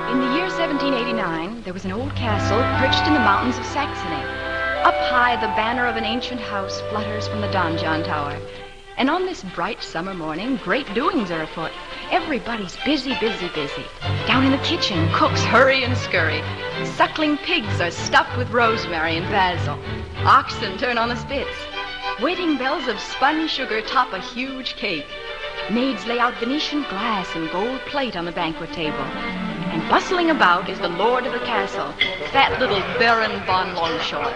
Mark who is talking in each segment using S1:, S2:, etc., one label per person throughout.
S1: In the year 1789, there was an old castle perched in the mountains of Saxony. Up high, the banner of an ancient house flutters from the donjon tower. And on this bright summer morning, great doings are afoot. Everybody's busy. Down in the kitchen, cooks hurry and scurry. Suckling pigs are stuffed with rosemary and basil. Oxen turn on the spits. Waiting bells of spun sugar top a huge cake. Maids lay out Venetian glass and gold plate on the banquet table. And bustling about is the lord of the castle, fat little Baron von Longshort.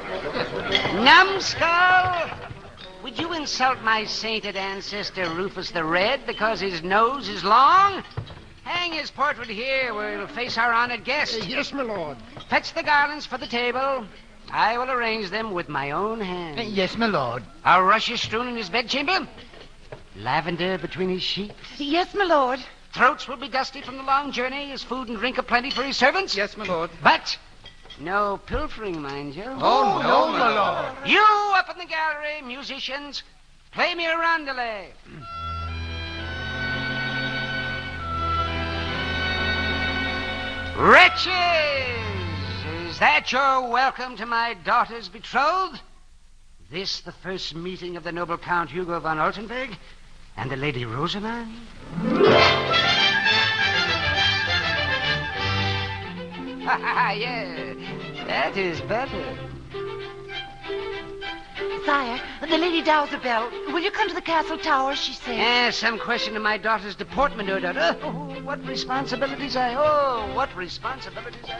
S2: Numbskull! Would you insult my sainted ancestor Rufus the Red because his nose is long? Hang his portrait here where it'll face our honored guest.
S3: Yes, my lord.
S2: Fetch the garlands for the table. I will arrange them with my own hands.
S3: Yes, my lord.
S2: Our rushes strewn in his bedchamber. Lavender between his sheets.
S4: Yes, my lord.
S2: Throats will be dusty from the long journey, his food and drink aplenty for his servants.
S3: Yes, my lord.
S2: But no pilfering, mind you.
S3: Oh, no, my lord.
S2: You up in the gallery, musicians, play me a roundelay. Wretches! Is that your welcome to my daughter's betrothed? This the first meeting of the noble Count Hugo von Altenburg and the Lady Rosamond? Yeah, that is better.
S4: Sire, the Lady Dowsabel, will you come to the castle tower, she said?
S2: Some question of my daughter's deportment, no doubt. Oh, what responsibilities I... Oh, what responsibilities I...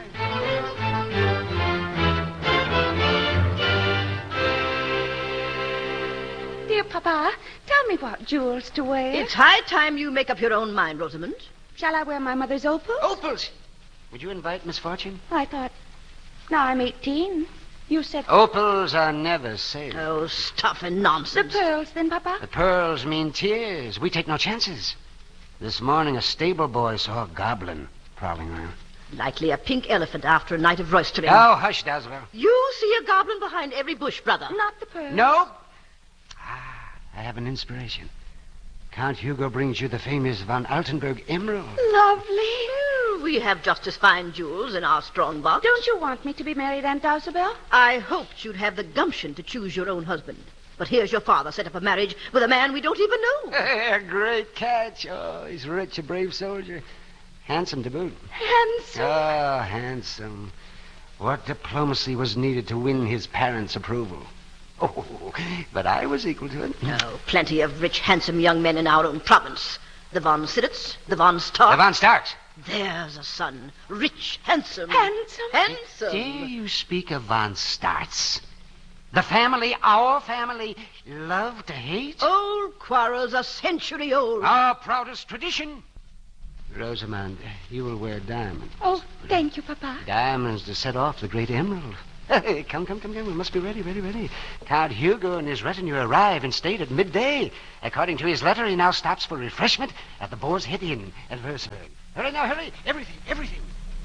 S4: Dear Papa, tell me what jewels to wear.
S5: It's high time you make up your own mind, Rosamond.
S4: Shall I wear my mother's opals?
S2: Opals? Would you invite Miss Fortune?
S4: I thought, now I'm 18. You said...
S2: Opals are never safe.
S5: Oh, stuff and
S4: The
S5: nonsense.
S4: pearls, then, Papa?
S2: The pearls mean tears. We take no chances. This morning, a stable boy saw a goblin prowling around.
S5: Likely a pink elephant after a night of roistering.
S2: Oh, hush, Dazzler.
S5: You see a goblin behind every bush, brother.
S4: Not the pearls.
S2: No. I have an inspiration. Count Hugo brings you the famous von Altenburg emerald.
S4: Lovely.
S5: We have just as fine jewels in our strong box.
S4: Don't you want me to be married, Aunt Dowsabel?
S5: I hoped you'd have the gumption to choose your own husband. But here's your father set up a marriage with a man we don't even know.
S2: A great catch. Oh, he's rich, a brave soldier. Handsome to boot.
S4: Handsome.
S2: Oh, handsome. What diplomacy was needed to win his parents' approval. Oh, but I was equal to it.
S5: Oh, plenty of rich, handsome young men in our own province. The von Siddits, the von Stark.
S2: The von Starks.
S5: There's a son. Rich, handsome.
S4: Handsome.
S5: Handsome.
S2: Dare you speak of von Starts? The family, our family, love to hate?
S5: Old quarrels, a century old.
S2: Our proudest tradition. Rosamond, you will wear diamonds.
S4: Oh, thank you, Papa.
S2: Diamonds to set off the great emerald. Come. We must be ready. Count Hugo and his retinue arrive in state at midday. According to his letter, he now stops for refreshment at the Boar's Head Inn at Würzburg. Hurry now, hurry. Everything.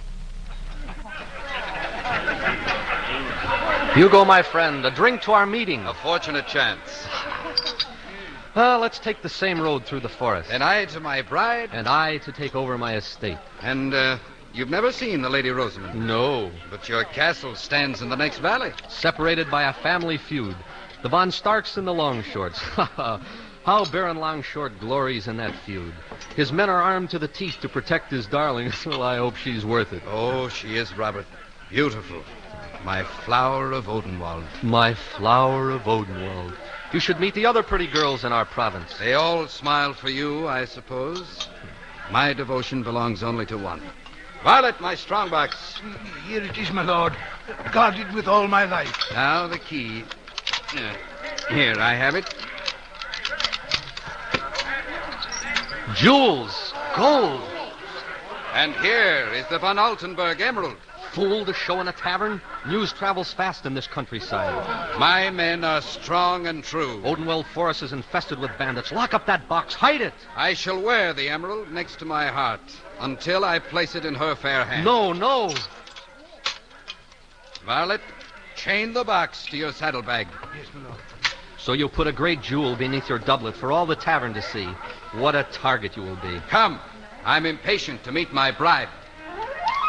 S6: Hugo, my friend, a drink to our meeting.
S7: A fortunate chance.
S6: Let's take the same road through the forest.
S7: And I to my bride.
S6: And I to take over my estate.
S7: And, you've never seen the Lady Rosamond?
S6: No.
S7: But your castle stands in the next valley.
S6: Separated by a family feud. The von Starks and the Longshorts. How Baron Longshort glories in that feud. His men are armed to the teeth to protect his darling. Well, I hope she's worth it.
S7: Oh, she is, Robert. Beautiful. My flower of Odenwald.
S6: My flower of Odenwald. You should meet the other pretty girls in our province.
S7: They all smile for you, I suppose. My devotion belongs only to one. Violet, my strongbox.
S3: Here it is, my lord. Guarded with all my life.
S7: Now the key. Here, I have it.
S6: Jewels. Gold.
S7: And here is the von Altenburg emerald.
S6: Fool to show in a tavern? News travels fast in this countryside.
S7: My men are strong and true.
S6: Odenwald Forest is infested with bandits. Lock up that box. Hide it.
S7: I shall wear the emerald next to my heart until I place it in her fair hand.
S6: No.
S7: Violet, chain the box to your saddlebag.
S3: Yes, my lord.
S6: So you'll put a great jewel beneath your doublet for all the tavern to see. What a target you will be.
S7: Come. I'm impatient to meet my bride.